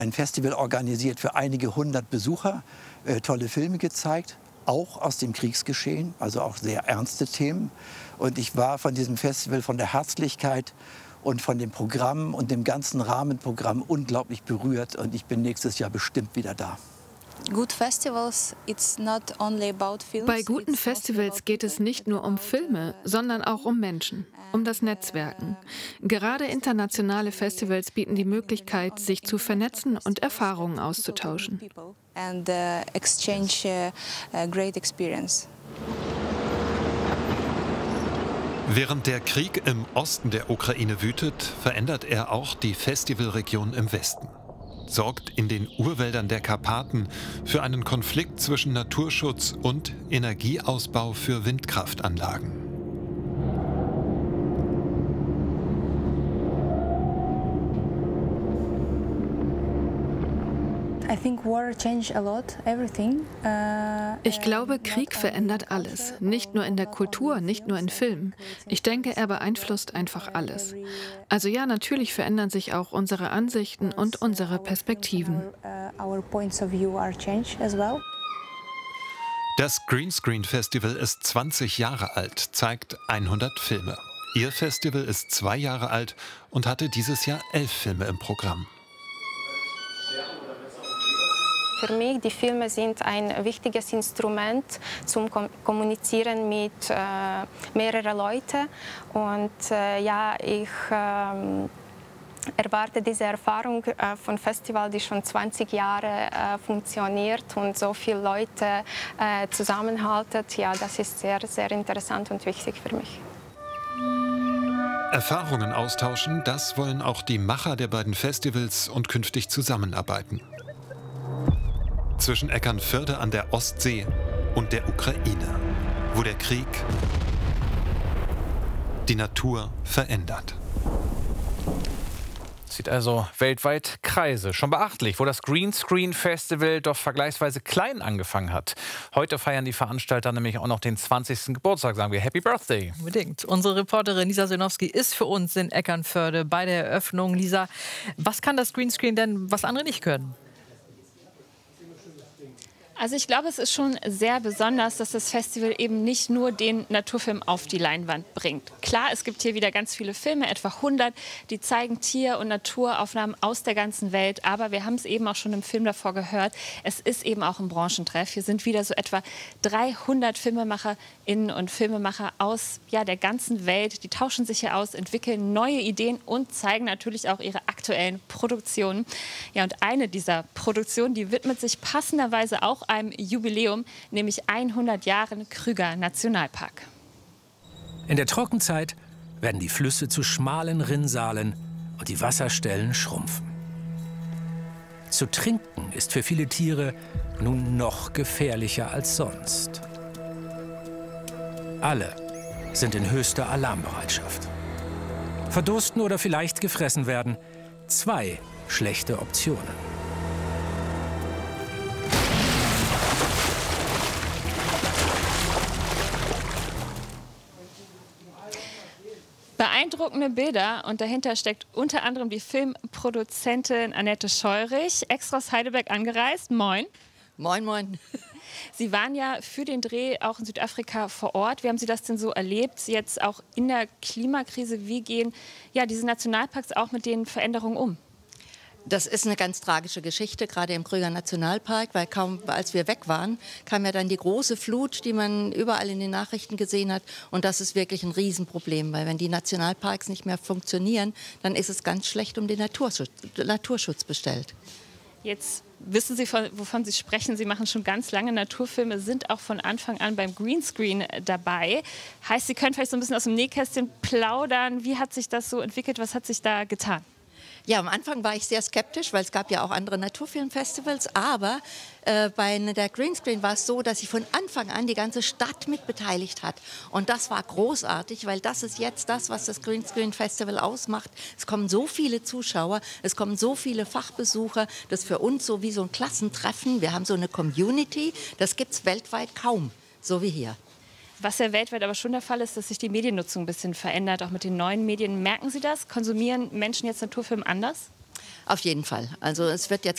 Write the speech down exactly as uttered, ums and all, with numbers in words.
Ein Festival organisiert für einige hundert Besucher, äh, tolle Filme gezeigt, auch aus dem Kriegsgeschehen, also auch sehr ernste Themen. Und ich war von diesem Festival, von der Herzlichkeit und von dem Programm und dem ganzen Rahmenprogramm unglaublich berührt. Und ich bin nächstes Jahr bestimmt wieder da. Bei guten Festivals geht es nicht nur um Filme, sondern auch um Menschen, um das Netzwerken. Gerade internationale Festivals bieten die Möglichkeit, sich zu vernetzen und Erfahrungen auszutauschen. Während der Krieg im Osten der Ukraine wütet, verändert er auch die Festivalregion im Westen. Sorgt in den Urwäldern der Karpaten für einen Konflikt zwischen Naturschutz und Energieausbau für Windkraftanlagen. Ich glaube, Krieg verändert alles. Nicht nur in der Kultur, nicht nur in Filmen. Ich denke, er beeinflusst einfach alles. Also ja, natürlich verändern sich auch unsere Ansichten und unsere Perspektiven. Das Greenscreen Festival ist zwanzig Jahre alt, zeigt hundert Filme. Ihr Festival ist zwei Jahre alt und hatte dieses Jahr elf Filme im Programm. Für mich, die Filme sind ein wichtiges Instrument zum Kommunizieren mit äh, mehreren Leuten. Und äh, ja, ich äh, erwarte diese Erfahrung äh, von Festival, die schon zwanzig Jahre äh, funktioniert und so viele Leute äh, zusammenhaltet. Ja, das ist sehr, sehr interessant und wichtig für mich. Erfahrungen austauschen, das wollen auch die Macher der beiden Festivals und künftig zusammenarbeiten. Zwischen Eckernförde an der Ostsee und der Ukraine, wo der Krieg die Natur verändert. Zieht also weltweit Kreise. Schon beachtlich, wo das Greenscreen Festival doch vergleichsweise klein angefangen hat. Heute feiern die Veranstalter nämlich auch noch den zwanzigsten Geburtstag. Sagen wir Happy Birthday. Unbedingt. Unsere Reporterin Lisa Senowski ist für uns in Eckernförde bei der Eröffnung. Lisa, was kann das Greenscreen denn, was andere nicht können? Also ich glaube, es ist schon sehr besonders, dass das Festival eben nicht nur den Naturfilm auf die Leinwand bringt. Klar, es gibt hier wieder ganz viele Filme, etwa hundert, die zeigen Tier- und Naturaufnahmen aus der ganzen Welt. Aber wir haben es eben auch schon im Film davor gehört, es ist eben auch ein Branchentreff. Hier sind wieder so etwa dreihundert FilmemacherInnen und Filmemacher aus ja, der ganzen Welt. Die tauschen sich hier aus, entwickeln neue Ideen und zeigen natürlich auch ihre aktuellen Produktionen. Ja, und eine dieser Produktionen, die widmet sich passenderweise auch einem Jubiläum, nämlich hundert Jahren Krüger Nationalpark. In der Trockenzeit werden die Flüsse zu schmalen Rinnsalen und die Wasserstellen schrumpfen. Zu trinken ist für viele Tiere nun noch gefährlicher als sonst. Alle sind in höchster Alarmbereitschaft. Verdursten oder vielleicht gefressen werden. Zwei schlechte Optionen. Beeindruckende Bilder und dahinter steckt unter anderem die Filmproduzentin Annette Scheurich, extra aus Heidelberg angereist. Moin. Moin, moin. Sie waren ja für den Dreh auch in Südafrika vor Ort. Wie haben Sie das denn so erlebt, jetzt auch in der Klimakrise? Wie gehen ja, diese Nationalparks auch mit den Veränderungen um? Das ist eine ganz tragische Geschichte, gerade im Krüger Nationalpark, weil kaum als wir weg waren, kam ja dann die große Flut, die man überall in den Nachrichten gesehen hat. Und das ist wirklich ein Riesenproblem, weil wenn die Nationalparks nicht mehr funktionieren, dann ist es ganz schlecht um den Naturschutz, Naturschutz bestellt. Jetzt wissen Sie, wovon Sie sprechen. Sie machen schon ganz lange Naturfilme, sind auch von Anfang an beim Greenscreen dabei. Heißt, Sie können vielleicht so ein bisschen aus dem Nähkästchen plaudern. Wie hat sich das so entwickelt? Was hat sich da getan? Ja, am Anfang war ich sehr skeptisch, weil es gab ja auch andere Naturfilmfestivals, aber äh, bei der Greenscreen war es so, dass sich von Anfang an die ganze Stadt mitbeteiligt hat. Und das war großartig, weil das ist jetzt das, was das Greenscreen Festival ausmacht. Es kommen so viele Zuschauer, es kommen so viele Fachbesucher, das ist für uns so wie so ein Klassentreffen. Wir haben so eine Community, das gibt es weltweit kaum, so wie hier. Was ja weltweit aber schon der Fall ist, dass sich die Mediennutzung ein bisschen verändert, auch mit den neuen Medien. Merken Sie das? Konsumieren Menschen jetzt Naturfilm anders? Auf jeden Fall. Also es wird jetzt